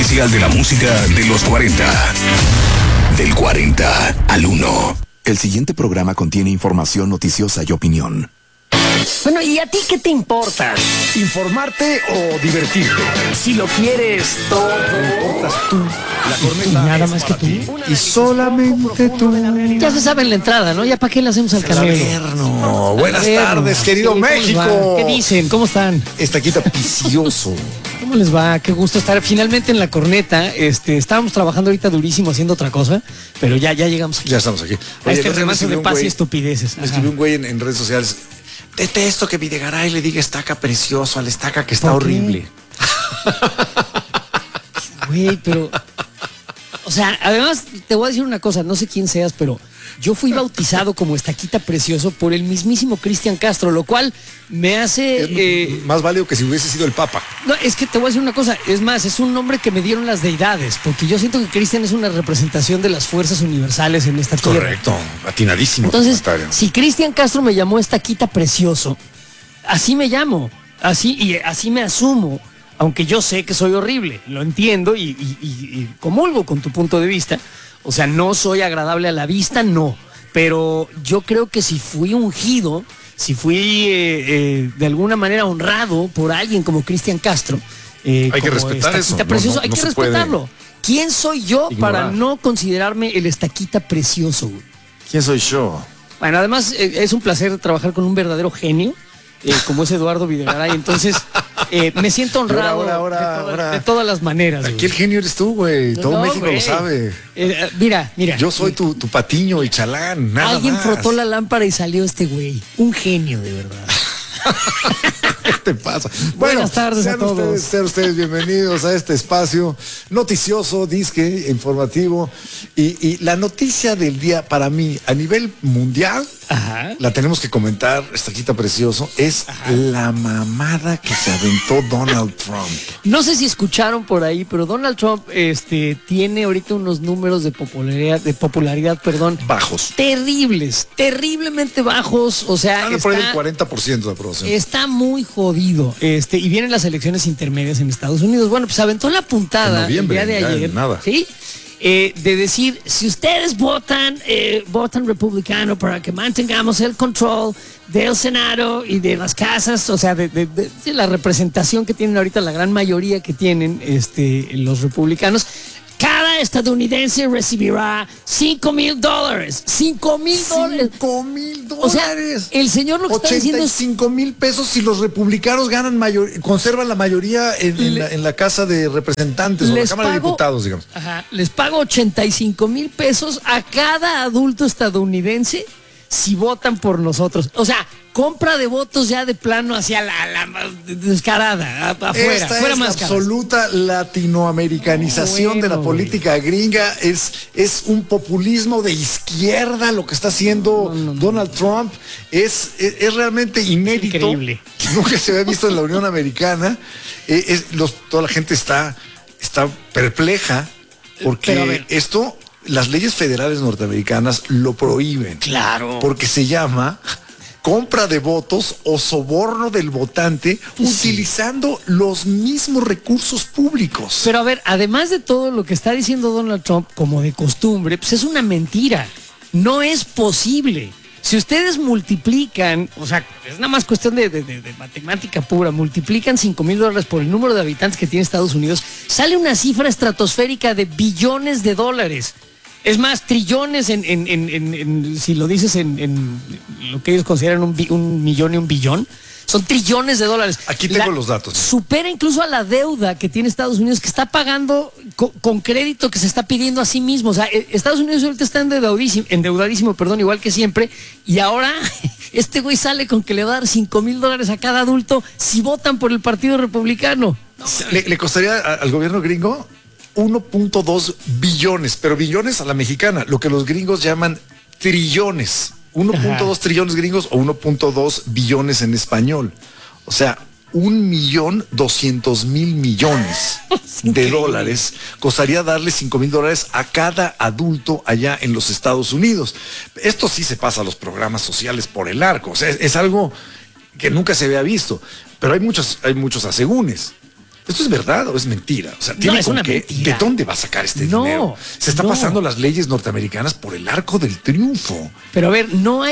especial de la música de los 40. Del 40 al 1. El siguiente programa contiene información noticiosa y opinión. Bueno, ¿y a ti qué te importa? ¿Informarte o divertirte? Si lo quieres todo. Importas tú. La corneta Nada es más que para ti. tú. Y solamente tú. Ya se sabe en la entrada, ¿no? ¿Ya para qué le hacemos al canelo? Salerno. Buenas Salerno. tardes, querido Sí, ¿cómo les México. va? ¿Qué dicen? ¿Cómo están? Estaquita vicioso. ¿Cómo les va? Qué gusto estar finalmente en la corneta. Estábamos trabajando ahorita durísimo haciendo otra cosa, pero ya llegamos aquí. Ya estamos aquí. A este el otro día me remanso escribió de un paz y güey- estupideces. Me Ajá. escribió un güey en redes sociales. Detesto que Videgaray le diga estaca precioso al estaca que está ¿Por qué? horrible. Güey, pero... O sea, además, te voy a decir una cosa, no sé quién seas, pero yo fui bautizado como Estaquita Precioso por el mismísimo Cristian Castro, lo cual me hace... Más válido que si hubiese sido el Papa. No, es que te voy a decir una cosa, es más, es un nombre que me dieron las deidades, porque yo siento que Cristian es una representación de las fuerzas universales en esta tierra. Correcto, atinadísimo. Entonces, comentario. si Cristian Castro me llamó Estaquita Precioso, así me llamo, así me asumo, aunque yo sé que soy horrible, lo entiendo y comulgo con tu punto de vista. O sea, no soy agradable a la vista, no, pero yo creo que si fui ungido, si fui de alguna manera honrado por alguien como Cristian Castro, Hay que como respetar Estaquita eso, no, Precioso, no, hay no que se puede respetarlo. ¿Quién soy yo ignorar. para no considerarme el Estaquita Precioso, güey? ¿Quién soy yo? Bueno, además es un placer trabajar con un verdadero genio, como es Eduardo Videgaray. Entonces, me siento honrado Ahora. de todas las maneras. Aquí güey. el genio eres tú, güey. Todo No, México güey. lo sabe. Mira. Yo soy tu patiño y chalán, nada Alguien más. frotó la lámpara y salió este güey. Un genio, de verdad. ¿Qué te pasa? Buenas tardes a todos. Sean ustedes bienvenidos a este espacio noticioso, disque, informativo. Y la noticia del día para mí, a nivel mundial, Ajá. la tenemos que comentar, Estaquita Precioso, es la mamada que se aventó Donald Trump. No sé si escucharon por ahí, pero Donald Trump tiene ahorita unos números de popularidad, Bajos. terribles, terriblemente bajos. O sea, Anda por ahí el 40% de aprobación. está muy jodido. Y vienen las elecciones intermedias en Estados Unidos. Bueno, pues aventó la puntada En noviembre, el día de ya, ayer. nada. ¿Sí? De decir, si ustedes votan republicano para que mantengamos el control del Senado y de las casas, o sea, de la representación que tienen ahorita, la gran mayoría que tienen los republicanos, cada estadounidense recibirá $5,000. $5,000. $5,000. O sea, el señor lo que está diciendo es 85,000 pesos si los republicanos conservan la mayoría en la Casa de Representantes o la Cámara de Diputados, digamos. Ajá, les pago 85,000 pesos a cada adulto estadounidense si votan por nosotros. O sea, compra de votos ya de plano hacia la descarada, afuera, Esta fuera es la máscaras. absoluta latinoamericanización de la Bueno, política gringa. Es un populismo de izquierda lo que está haciendo Donald Trump. Es realmente inédito. Increíble. Nunca se había visto en la Unión Americana. Toda la gente está perpleja Pero a porque ver. esto, las leyes federales norteamericanas lo prohíben. Claro. Porque se llama compra de votos o soborno del votante utilizando los mismos recursos públicos. Pero a ver, además de todo lo que está diciendo Donald Trump, como de costumbre, pues es una mentira. No es posible. Si ustedes multiplican, o sea, es nada más cuestión de matemática pura, multiplican $5,000 por el número de habitantes que tiene Estados Unidos, sale una cifra estratosférica de billones de dólares. Es más, trillones si lo dices en lo que ellos consideran un millón y un billón, son trillones de dólares. Aquí tengo los datos. Supera incluso a la deuda que tiene Estados Unidos, que está pagando con crédito que se está pidiendo a sí mismo. O sea, Estados Unidos ahorita está endeudadísimo, igual que siempre. Y ahora este güey sale con que le va a dar $5,000 a cada adulto si votan por el Partido Republicano. Le costaría al gobierno gringo 1.2 billones, pero billones a la mexicana, lo que los gringos llaman trillones. 1.2 trillones gringos o 1.2 billones en español. O sea, 1,200,000,000,000 de dólares costaría darle $5,000 a cada adulto allá en los Estados Unidos. Esto sí se pasa a los programas sociales por el arco. O sea, es algo que nunca se había visto. Pero hay muchos asegúnes. ¿Esto es verdad o es mentira? O sea, ¿tiene es con una qué? mentira. ¿De dónde va a sacar este No, dinero? Se está no. pasando las leyes norteamericanas por el arco del triunfo. Pero a ver, no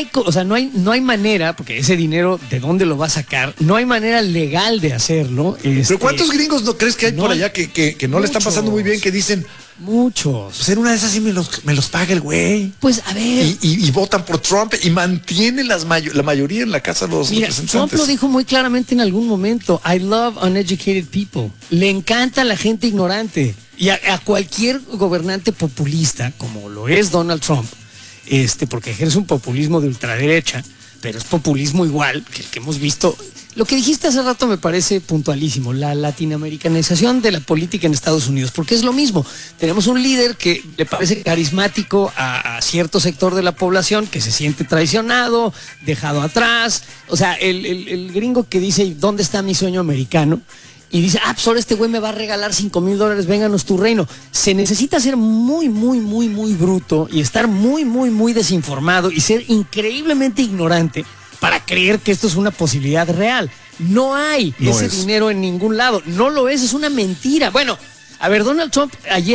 hay manera, porque ese dinero, ¿de dónde lo va a sacar? No hay manera legal de hacerlo. Pero ¿cuántos gringos no crees que hay no por hay- allá que no le están pasando muy bien, que dicen, Muchos. pues en una de esas sí me los paga el güey? Pues a ver. Y votan por Trump y mantienen la mayoría en la Casa de los Mira, Trump representantes. lo dijo muy claramente en algún momento. I love uneducated people. Le encanta la gente ignorante. Y a cualquier gobernante populista, como lo es Donald Trump, porque ejerce un populismo de ultraderecha, pero es populismo igual que el que hemos visto. Lo que dijiste hace rato me parece puntualísimo, la latinoamericanización de la política en Estados Unidos, porque es lo mismo. Tenemos un líder que le parece carismático a cierto sector de la población que se siente traicionado, dejado atrás. O sea, el gringo que dice, ¿dónde está mi sueño americano? Y dice, pues ahora este güey me va a regalar $5,000, vénganos tu reino. Se necesita ser muy, muy, muy, muy bruto y estar muy, muy, muy desinformado y ser increíblemente ignorante para creer que esto es una posibilidad real. No hay ese dinero en ningún lado. No lo es una mentira. Bueno, a ver, Donald Trump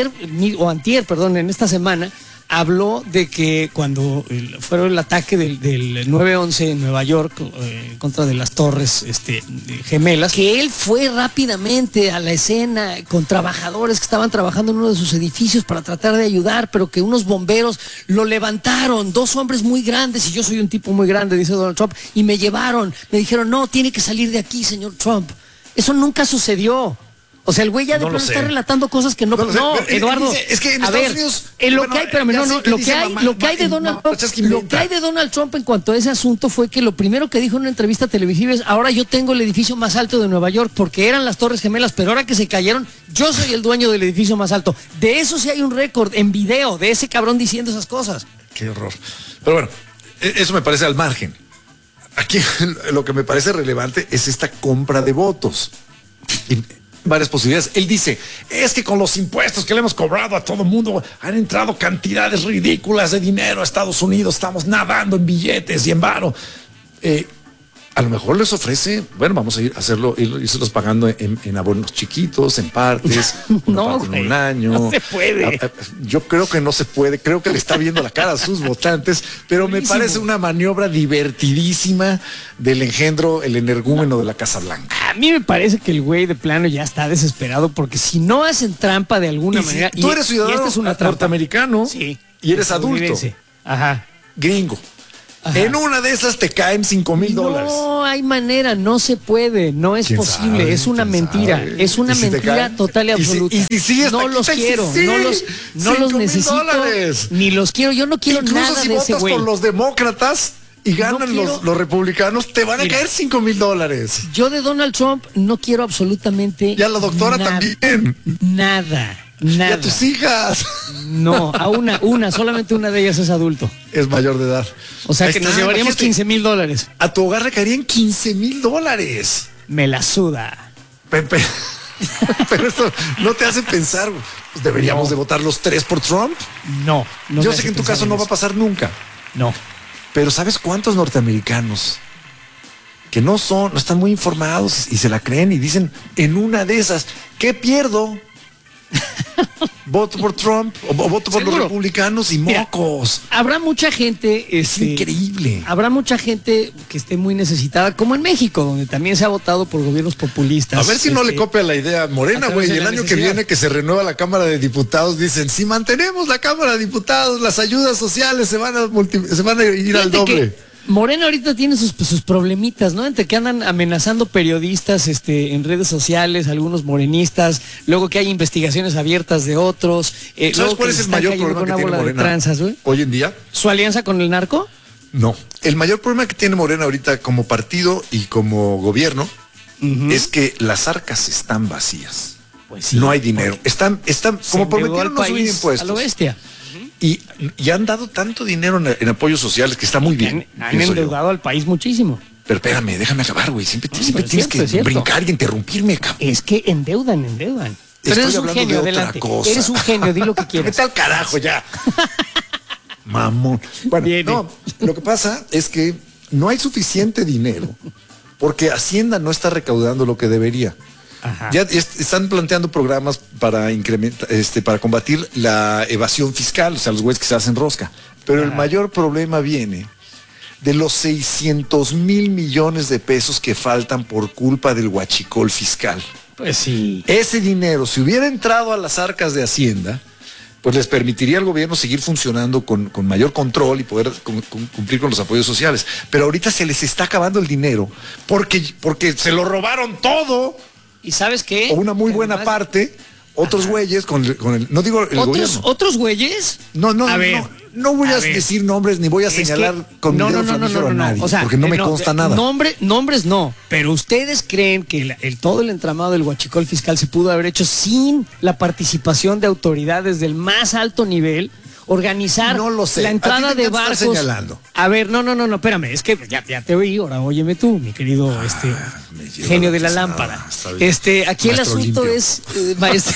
antier, en esta semana, habló de que cuando fue el ataque del 9/11 en Nueva York en contra de las torres gemelas, que él fue rápidamente a la escena con trabajadores que estaban trabajando en uno de sus edificios para tratar de ayudar, pero que unos bomberos lo levantaron, 2 hombres muy grandes, y yo soy un tipo muy grande, dice Donald Trump, y me dijeron, no, tiene que salir de aquí, señor Trump. Eso nunca sucedió. O sea, el güey ya de pronto está relatando cosas que no. No lo sé, pero Eduardo. es que en a Estados ver, Unidos, en lo bueno, que hay, espérame, ya no, sé no, que lo dice que hay, mamá, lo que hay de mamá, Donald mamá, Trump, lo que hay de Donald Trump en cuanto a ese asunto fue que lo primero que dijo en una entrevista televisiva es, ahora yo tengo el edificio más alto de Nueva York, porque eran las Torres Gemelas, pero ahora que se cayeron, yo soy el dueño del edificio más alto. De eso sí hay un récord en video de ese cabrón diciendo esas cosas. Qué horror. Pero bueno, eso me parece al margen. Aquí lo que me parece relevante es esta compra de votos. Y varias posibilidades. Él dice, es que con los impuestos que le hemos cobrado a todo el mundo han entrado cantidades ridículas de dinero a Estados Unidos, estamos nadando en billetes y en varo. A lo mejor les ofrece, bueno, vamos a irse pagando en abonos chiquitos, en partes, No, parte en güey, un año. no se puede. Yo creo que no se puede, creo que le está viendo la cara a sus votantes, pero me Buenísimo. parece una maniobra divertidísima del engendro, el energúmeno de la Casa Blanca. A mí me parece que el güey de plano ya está desesperado, porque si no hacen trampa de alguna Y si manera. tú eres ciudadano esta es una trampa norteamericano, Sí. y eres adulto, Estadounidense. Ajá. gringo, Ajá. en una de esas te caen $5,000. No hay manera, no se puede, no es ¿Quién posible, sabe? es una ¿Quién mentira, sabe? es una ¿Y si te mentira caen? total y ¿Y si- absoluta. y si sigues no aquí, los sí, quiero, sí, no los $5,000 necesito, ni los quiero, yo no quiero Incluso nada si de ese votas güey. por los demócratas y ganan quiero- los republicanos, te van a Mira. caer $5,000. Yo de Donald Trump no quiero absolutamente Y a la doctora nada, también. Nada, Y nada. a tus hijas. No, a solamente una de ellas es adulto. Es mayor de edad. O sea Ahí que nos está, llevaríamos imagínate, $15,000. A tu hogar le caerían $15,000. Me la suda. Pepe. Pero esto no te hace pensar, pues, deberíamos de votar los 3 por Trump. No. Yo sé que en tu caso no va a pasar nunca. No. Pero ¿sabes cuántos norteamericanos que no están muy informados y se la creen y dicen, en una de esas, ¿qué pierdo? Voto por Trump o voto por los Seguro. republicanos y Mira, mocos. Habrá mucha gente, Es increíble. habrá mucha gente que esté muy necesitada, como en México, donde también se ha votado por gobiernos populistas. A ver si no le copia la idea a Morena, a través güey. de El la año que necesidad. viene que se renueva la Cámara de Diputados, dicen, si mantenemos la Cámara de Diputados, las ayudas sociales se van a ir al Fíjate doble. que Morena ahorita tiene sus problemitas, ¿no? Entre que andan amenazando periodistas en redes sociales, algunos morenistas, luego que hay investigaciones abiertas de otros. ¿Sabes luego cuál que es les el están mayor cayendo problema con que una tiene bola de Morena tranzas, güey? hoy en día? ¿Su alianza con el narco? No. El mayor problema que tiene Morena ahorita como partido y como gobierno es que las arcas están vacías. Pues sí. No hay dinero. Están como prometieron no subir a lo impuestos. bestia. Y han dado tanto dinero en apoyos sociales que está muy bien. Han pienso yo. endeudado al país muchísimo. Pero espérame, déjame acabar, güey. Siempre pero tienes es cierto, es que cierto. brincar y interrumpirme, cabrón. Es que endeudan. Pero Estoy eres un hablando genio, de otra adelante. cosa. Eres un genio, di lo que quieras. Vete al carajo ya. Mamón. Bueno, Viene. no, lo que pasa es que no hay suficiente dinero porque Hacienda no está recaudando lo que debería. Ajá. Ya están planteando programas para incrementar, para combatir la evasión fiscal, o sea, los güeyes que se hacen rosca. Pero el mayor problema viene de los 600,000 millones de pesos que faltan por culpa del huachicol fiscal. Pues sí. Ese dinero, si hubiera entrado a las arcas de Hacienda, pues les permitiría al gobierno seguir funcionando con mayor control y poder cumplir con los apoyos sociales. Pero ahorita se les está acabando el dinero porque se lo robaron todo. ¿Y sabes qué? O una muy buena Además, parte, otros güeyes con el, no digo el gobierno. ¿Otros güeyes? No voy a ver. decir nombres ni voy a señalar con mi dedo flamígero a nadie, o sea, porque no me consta nada. Nombres no, pero ustedes creen que todo el entramado del huachicol fiscal se pudo haber hecho sin la participación de autoridades del más alto nivel, organizar No lo sé. la entrada ¿A ti de quién te está barcos. señalando? A ver, no, espérame, es que ya te oí, ahora óyeme tú, mi querido me lleva genio la de la pisada, lámpara. está bien. Aquí el Maestro asunto limpio. es, maestro.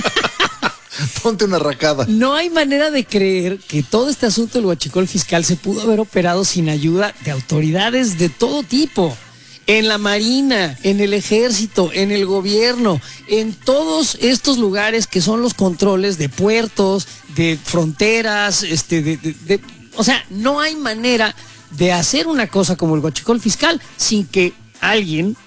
Ponte una racada. No hay manera de creer que todo este asunto del huachicol fiscal se pudo haber operado sin ayuda de autoridades de todo tipo. En la Marina, en el Ejército, en el gobierno, en todos estos lugares que son los controles de puertos, de fronteras, o sea, no hay manera de hacer una cosa como el huachicol fiscal sin que alguien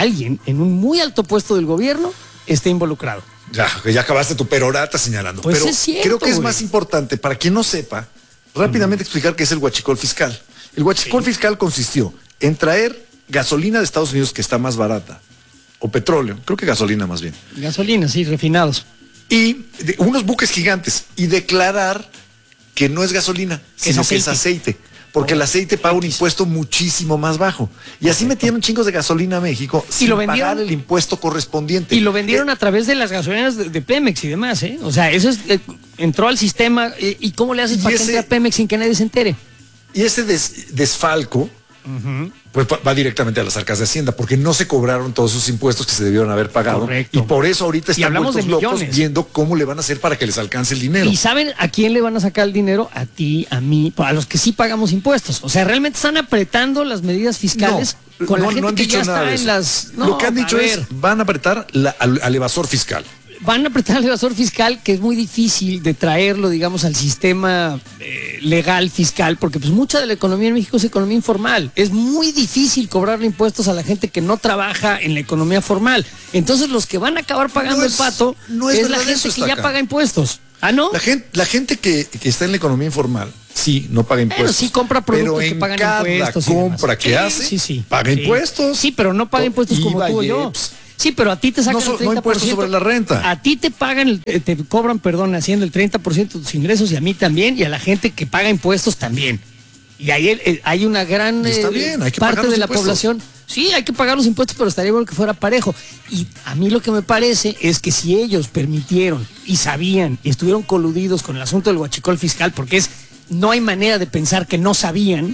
en un muy alto puesto del gobierno esté involucrado. Ya acabaste tu perorata señalando. Pues pero es cierto, creo que es güey. más importante, para quien no sepa, rápidamente explicar qué es el huachicol fiscal. El huachicol fiscal consistió en traer gasolina de Estados Unidos que está más barata, o petróleo, creo que gasolina más bien, Gasolina, sí, refinados. y unos buques gigantes, y declarar que no es gasolina, sino que es aceite. Porque el aceite paga un impuesto muchísimo más bajo. Y así metieron chingos de gasolina a México sin lo vendieron, pagar el impuesto correspondiente. Y lo vendieron a través de las gasolineras de Pemex y demás, ¿eh? O sea, eso es, entró al sistema. ¿Y cómo le haces para que entre a Pemex sin que nadie se entere? Y ese desfalco, pues va directamente a las arcas de Hacienda, porque no se cobraron todos esos impuestos que se debieron haber pagado. Correcto. Y por eso ahorita están hablamos vueltos de locos millones. viendo cómo le van a hacer para que les alcance el dinero. ¿Y saben a quién le van a sacar el dinero? A ti, a mí, a los que sí pagamos impuestos. O sea, realmente están apretando las medidas fiscales con la gente han que dicho ya nada está de en eso. las... Lo que han dicho es, van a apretar al evasor fiscal. Van a apretar el evasor fiscal, que es muy difícil de traerlo, digamos, al sistema legal fiscal, porque pues mucha de la economía en México es economía informal. Es muy difícil cobrarle impuestos a la gente que no trabaja en la economía formal. Entonces los que van a acabar pagando el pato es la gente que ya paga impuestos. ¿Ah, no? La gente que está en la economía informal, sí, no paga impuestos. Pero sí compra productos pero que pagan cada impuestos. compra que hace, paga impuestos. Sí, pero no paga impuestos como tú o yo. Sí, pero a ti te sacan el 30%. No impuestos sobre la renta. A ti te pagan, te cobran, perdón, haciendo el 30% de tus ingresos y a mí también y a la gente que paga impuestos también. Y ahí hay una gran está bien, hay que parte pagar los de la impuestos. población. Sí, hay que pagar los impuestos, pero estaría bueno que fuera parejo. Y a mí lo que me parece es que si ellos permitieron y sabían y estuvieron coludidos con el asunto del huachicol fiscal, porque no hay manera de pensar que no sabían,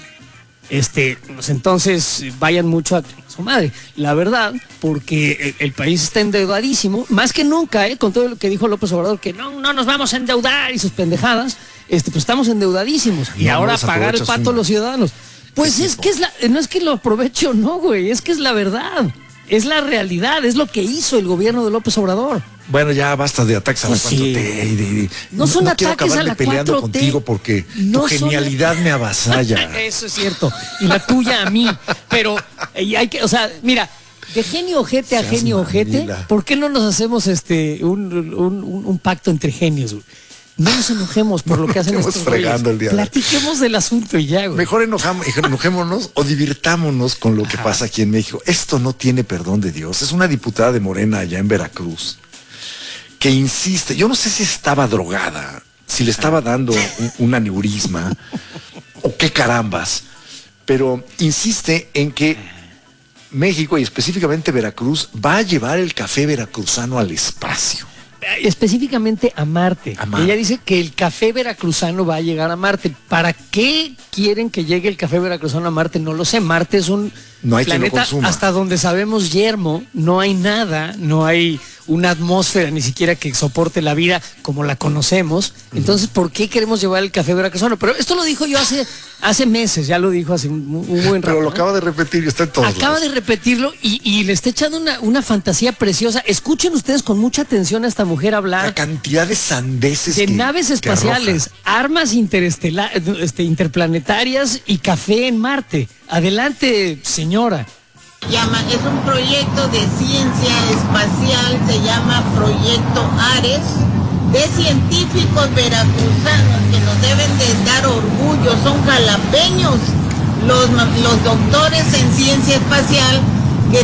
pues entonces vayan mucho a su madre, la verdad, porque el país está endeudadísimo, más que nunca, con todo lo que dijo López Obrador, que no nos vamos a endeudar y sus pendejadas, pues estamos endeudadísimos y ahora pagar el pato a los ciudadanos. Pues es que no es que lo aproveche o no, güey, es que es la verdad, es la realidad, es lo que hizo el gobierno de López Obrador. Bueno, ya basta de ataques a la 4T. No son ataques a la 4T. Peleando contigo porque tu genialidad me avasalla. Eso es cierto. Y la tuya a mí. Pero hay que, o sea, mira, de genio ojete a genio ojete, ¿por qué no nos hacemos un pacto entre genios, güey? No nos enojemos por lo que hacen estos güeyes. Platiquemos del asunto y ya, güey. Mejor enojémonos o divirtámonos con lo que pasa aquí en México. Esto no tiene perdón de Dios. Es una diputada de Morena allá en Veracruz que insiste, yo no sé si estaba drogada, si le estaba dando un aneurisma o qué carambas, pero insiste en que México y específicamente Veracruz va a llevar el café veracruzano al espacio. Específicamente a Marte. Ella dice que el café veracruzano va a llegar a Marte. ¿Para qué quieren que llegue el café veracruzano a Marte? No lo sé. Marte es un No hay quien lo planeta, consuma. hasta donde sabemos, yermo, no hay nada, no hay una atmósfera ni siquiera que soporte la vida como la conocemos. Entonces, ¿por qué queremos llevar el café veracruzano? Pero esto lo dijo yo hace meses, ya lo dijo hace un buen rato. Pero lo ¿no? acaba de repetir y está en todos Acaba lados. de repetirlo y le está echando una fantasía preciosa. Escuchen ustedes con mucha atención a esta mujer hablar La cantidad de sandeces de que- naves que espaciales, armas interplanetarias y café en Marte. Adelante, señora. Es un proyecto de ciencia espacial, se llama Proyecto Ares, de científicos veracruzanos que nos deben de dar orgullo, son jalapeños, los doctores en ciencia espacial que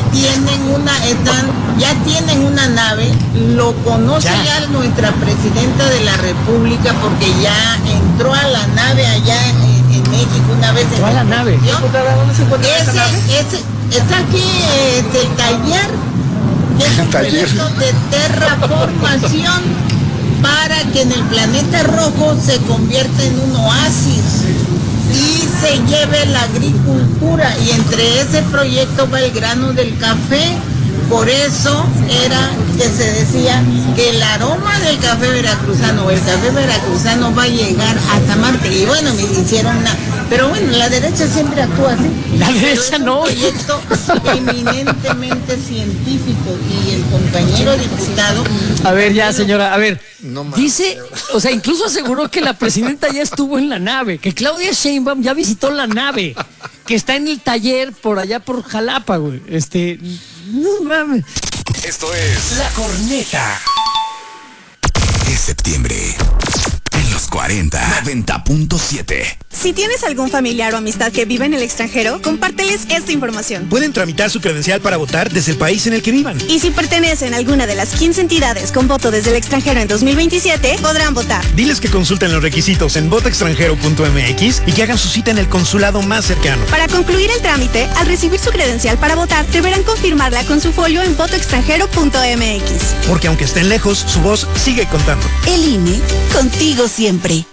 ya tienen una nave, lo conoce ya nuestra presidenta de la República porque ya entró a la nave allá en México una vez. Entró a la nave. ¿Dónde se encuentra esa nave? Está aquí del taller, que es un proyecto de terraformación para que en el planeta rojo se convierta en un oasis y se lleve la agricultura, y entre ese proyecto va el grano del café. Por eso era que se decía que el aroma del café veracruzano va a llegar hasta Marte. Y bueno, me hicieron una... Pero bueno, la derecha siempre actúa así. La Pero derecha es no. un proyecto eminentemente científico, y el compañero diputado... A ver, ya, señora, a ver. No más, Dice, o sea, incluso aseguró que la presidenta ya estuvo en la nave, que Claudia Sheinbaum ya visitó la nave, que está en el taller por allá por Jalapa, güey. No mames. Esto es La Corneta. Es septiembre. En los 40. 90.7. Si tienes algún familiar o amistad que vive en el extranjero, compárteles esta información. Pueden tramitar su credencial para votar desde el país en el que vivan. Y si pertenecen a alguna de las 15 entidades con voto desde el extranjero en 2027, podrán votar. Diles que consulten los requisitos en votoextranjero.mx y que hagan su cita en el consulado más cercano. Para concluir el trámite, al recibir su credencial para votar, deberán confirmarla con su folio en votoextranjero.mx. Porque aunque estén lejos, su voz sigue contando. El INE, contigo siempre.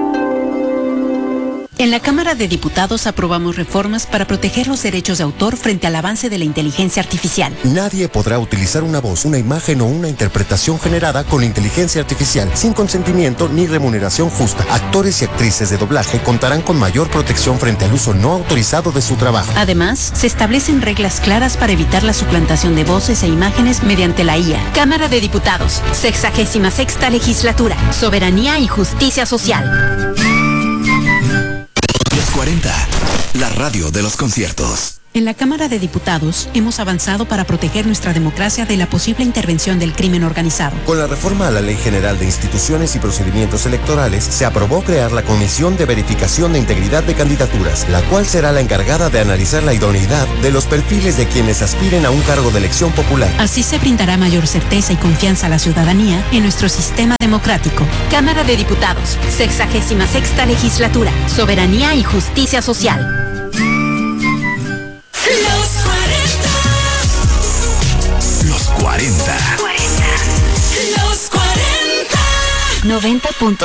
En la Cámara de Diputados aprobamos reformas para proteger los derechos de autor frente al avance de la inteligencia artificial. Nadie podrá utilizar una voz, una imagen o una interpretación generada con inteligencia artificial sin consentimiento ni remuneración justa. Actores y actrices de doblaje contarán con mayor protección frente al uso no autorizado de su trabajo. Además, se establecen reglas claras para evitar la suplantación de voces e imágenes mediante la IA. Cámara de Diputados, 66ª Legislatura, Soberanía y Justicia Social. Los 40. La radio de los conciertos. En la Cámara de Diputados hemos avanzado para proteger nuestra democracia de la posible intervención del crimen organizado. Con la reforma a la Ley General de Instituciones y Procedimientos Electorales, se aprobó crear la Comisión de Verificación de Integridad de Candidaturas, la cual será la encargada de analizar la idoneidad de los perfiles de quienes aspiren a un cargo de elección popular. Así se brindará mayor certeza y confianza a la ciudadanía en nuestro sistema democrático. Cámara de Diputados, 66ª Legislatura, Soberanía y Justicia Social. Los 40. Los 40. 90.